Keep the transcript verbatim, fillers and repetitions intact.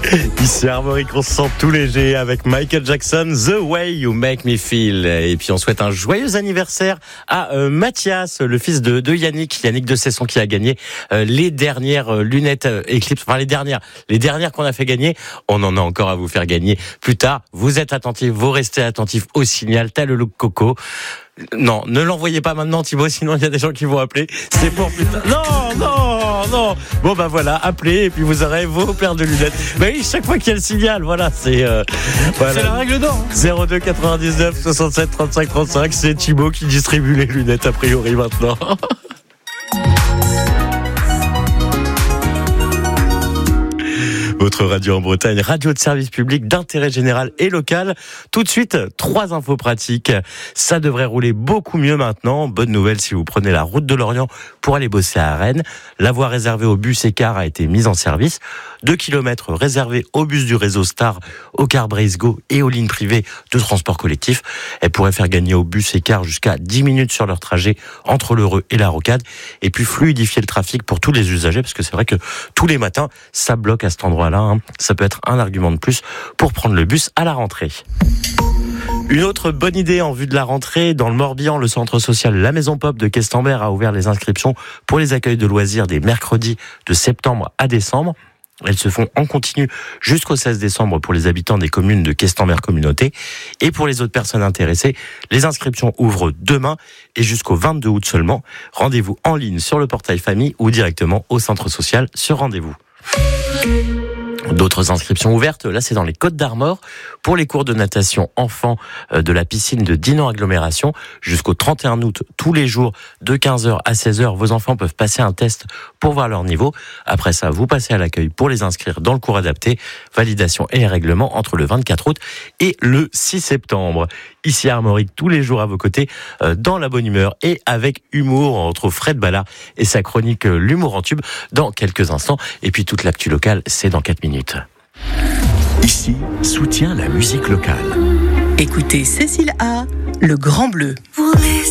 Ici Armorique, on se sent tout léger avec Michael Jackson, The Way You Make Me Feel. Et puis on souhaite un joyeux anniversaire à euh, Mathias, le fils de, de Yannick, Yannick de Cesson, qui a gagné euh, les dernières euh, lunettes euh, Eclipse, enfin les dernières, les dernières qu'on a fait gagner. On en a encore à vous faire gagner plus tard. Vous êtes attentifs, vous restez attentifs au signal, tel le look Coco. Non, ne l'envoyez pas maintenant Thibaut, sinon il y a des gens qui vont appeler. C'est pour plus tard. Non, non, non. Bon bah voilà, appelez et puis vous aurez vos paires de lunettes. Bah oui, chaque fois qu'il y a le signal, voilà, c'est euh, voilà. C'est la règle d'or. zéro deux quatre-vingt-dix-neuf soixante-sept trente-cinq trente-cinq, c'est Thibaut qui distribue les lunettes a priori maintenant. Votre radio en Bretagne, radio de service public d'intérêt général et local. Tout de suite, trois infos pratiques. Ça devrait rouler beaucoup mieux maintenant. Bonne nouvelle si vous prenez la route de Lorient pour aller bosser à Rennes. La voie réservée aux bus et cars a été mise en service. Deux kilomètres réservés aux bus du réseau Star, aux cars Breizego et aux lignes privées de transport collectif. Elle pourrait faire gagner aux bus et cars jusqu'à dix minutes sur leur trajet entre l'Heureux et la Rocade. Et puis fluidifier le trafic pour tous les usagers, parce que c'est vrai que tous les matins, ça bloque à cet endroit-là. Hein. Ça peut être un argument de plus pour prendre le bus à la rentrée. Une autre bonne idée en vue de la rentrée, dans le Morbihan, le centre social La Maison Pop de Questembert a ouvert les inscriptions pour les accueils de loisirs des mercredis de septembre à décembre. Elles se font en continu jusqu'au seize décembre pour les habitants des communes de Questembert Communauté. Et pour les autres personnes intéressées, les inscriptions ouvrent demain et jusqu'au vingt-deux août seulement. Rendez-vous en ligne sur le portail famille ou directement au centre social sur rendez-vous. D'autres inscriptions ouvertes, là c'est dans les Côtes d'Armor, pour les cours de natation enfants de la piscine de Dinan Agglomération. Jusqu'au trente et un août, tous les jours, de quinze heures à seize heures, vos enfants peuvent passer un test pour voir leur niveau. Après ça, vous passez à l'accueil pour les inscrire dans le cours adapté. Validation et règlement entre le vingt-quatre août et le six septembre. Ici Armorique, tous les jours à vos côtés, dans la bonne humeur et avec humour. On retrouve Fred Ballard et sa chronique L'humour en tube dans quelques instants. Et puis toute l'actu locale, c'est dans quatre minutes. Ici, soutient la musique locale. Écoutez Cécile A, Le Grand Bleu.